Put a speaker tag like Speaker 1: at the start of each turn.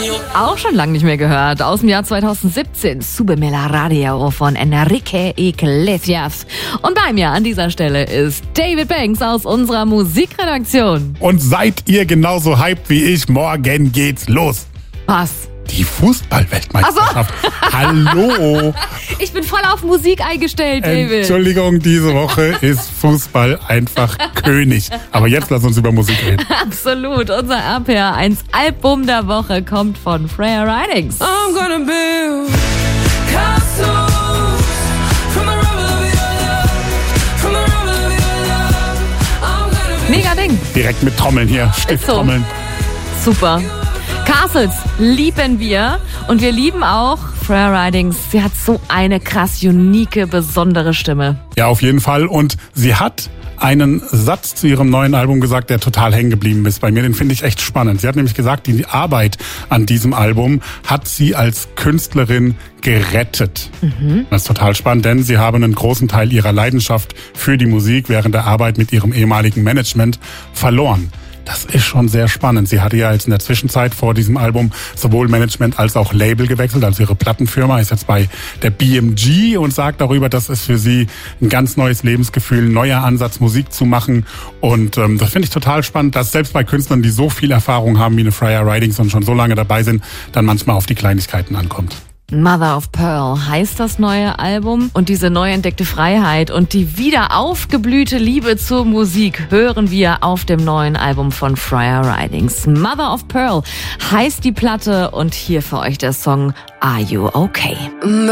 Speaker 1: Auch schon lange nicht mehr gehört. Aus dem Jahr 2017. Sube me la radio von Enrique Iglesias. Und bei mir an dieser Stelle ist David Banks aus unserer Musikredaktion.
Speaker 2: Und seid ihr genauso hyped wie ich? Morgen geht's los.
Speaker 1: Was?
Speaker 2: Die Fußball-Weltmeisterschaft.
Speaker 1: Ach so.
Speaker 2: Hallo.
Speaker 1: Ich bin voll auf Musik eingestellt, David.
Speaker 2: Entschuldigung, diese Woche ist Fußball einfach König. Aber jetzt lass uns über Musik reden.
Speaker 1: Absolut. Unser RPR1-Album der Woche kommt von Freya Ridings.
Speaker 3: I'm gonna build castles from the rubble of your love, from the rubble of your love. I'm gonna build.
Speaker 1: Mega Ding.
Speaker 2: Direkt mit Trommeln hier, Stifttrommeln.
Speaker 1: Super. Castles lieben wir und wir lieben auch Freya Ridings. Sie hat so eine krass unique, besondere Stimme.
Speaker 2: Ja, auf jeden Fall. Und sie hat einen Satz zu ihrem neuen Album gesagt, der total hängen geblieben ist bei mir. Den finde ich echt spannend. Sie hat nämlich gesagt, die Arbeit an diesem Album hat sie als Künstlerin gerettet. Das ist total spannend, denn sie haben einen großen Teil ihrer Leidenschaft für die Musik während der Arbeit mit ihrem ehemaligen Management verloren. Das ist schon sehr spannend. Sie hatte ja jetzt in der Zwischenzeit vor diesem Album sowohl Management als auch Label gewechselt. Also ihre Plattenfirma ist jetzt bei der BMG und sagt darüber, dass es für sie ein ganz neues Lebensgefühl, ein neuer Ansatz, Musik zu machen. Und das finde ich total spannend, dass selbst bei Künstlern, die so viel Erfahrung haben wie eine Freya Ridings und schon so lange dabei sind, dann manchmal auf die Kleinigkeiten ankommt.
Speaker 1: Mother of Pearl heißt das neue Album und diese neu entdeckte Freiheit und die wieder aufgeblühte Liebe zur Musik hören wir auf dem neuen Album von Freya Ridings. Mother of Pearl heißt die Platte und hier für euch der Song Are You Okay?